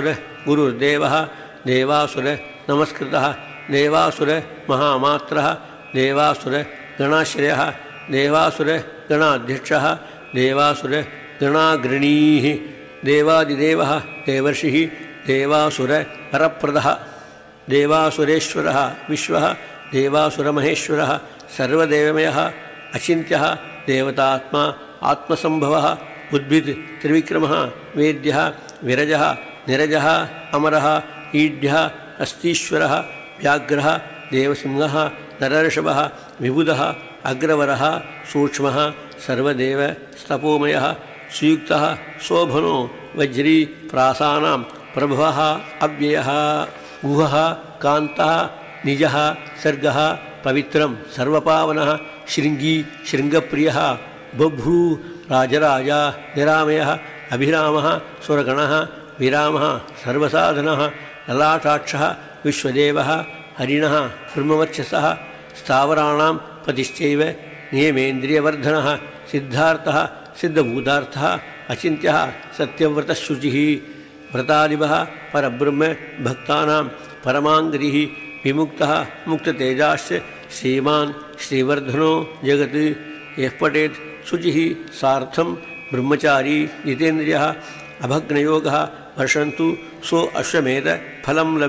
देवासुर गुरुर्देवः देवासुर नमस्कृतः देवासुर महामात्रः देवासुर गणाश्रयः देवासुर गणाध्यक्षः देवासुर गणाग्रणीः देवादिदेवः देवर्षिः देवासुर वरप्रदः देवासुरेश्वरः विश्वः देवासुरमहेश्वरः सर्वदेवमयः अचिन्त्यः देवतात्मा आत्मसंभवः उद्भिद त्रिविक्रमः वेद्यः विरजः निरजः अमरः ईढ्यः अस्तीश्वरः व्याघ्रः देवसिंहः नरऋषभः विबुधः अग्रवरः सूक्ष्मः सर्वदेव स्तपोमयः सुयुक्तः शोभनो वज्री प्रासानां प्रभवः अव्ययः गुहः कान्तः निजः सर्गः पवित्रं सर्वपावनः शृङ्गी शृङ्गप्रियः बभ्रू राजराजा निरामयः अभिरामः सुरगणः विरामः सर्वसाधनः ललाटाक्षः विश्वदेवः हरिणः ब्रह्मवर्चसः स्थावराणां पतिश्चैव नियमेन्द्रियवर्धनः सिद्धार्थः सिद्धभूतार्थः अचिन्त्यः सत्यव्रतशुचिः व्रतादिवः परब्रह्म भक्तानां परमाङ्गतिः विमुक्तः मुक्ततेजाश्च श्रीमान् श्रीवर्धनो जगत् यः पठेत् शुचिः सार्थं ब्रह्मचारी जितेन्द्रियः अभग्नयोगः वर्षन्तु सो अश्वमेध फलं